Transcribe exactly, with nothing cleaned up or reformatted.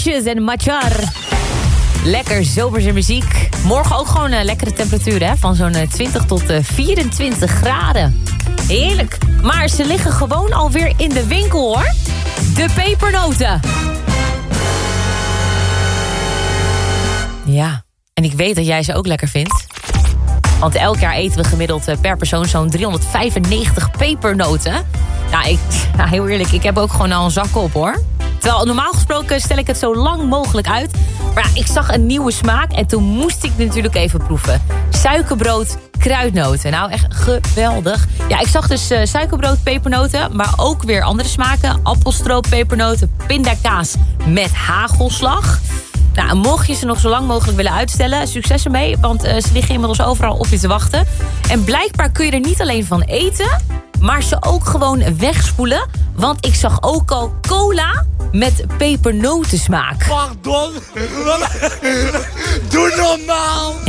Ashes en Machar. Lekker zomerse muziek. Morgen ook gewoon uh, lekkere temperaturen, hè? Van zo'n uh, twintig tot uh, vierentwintig graden. Heerlijk. Maar ze liggen gewoon alweer in de winkel, hoor. De pepernoten. Ja, en ik weet dat jij ze ook lekker vindt. Want elk jaar eten we gemiddeld uh, per persoon zo'n driehonderdvijfennegentig pepernoten. Nou, ik, nou, heel eerlijk, ik heb ook gewoon al een zak op, hoor. Terwijl normaal gesproken stel ik het zo lang mogelijk uit. Maar ja, ik zag een nieuwe smaak en toen moest ik natuurlijk even proeven. Suikerbrood, kruidnoten. Nou, echt geweldig. Ja, ik zag dus uh, suikerbrood, pepernoten, maar ook weer andere smaken. Appelstroop, pepernoten, pindakaas met hagelslag. Nou, mocht je ze nog zo lang mogelijk willen uitstellen, succes ermee. Want uh, ze liggen inmiddels overal op je te wachten. En blijkbaar kun je er niet alleen van eten, maar ze ook gewoon wegspoelen. Want ik zag ook al cola met pepernotensmaak. Pardon? Doe normaal!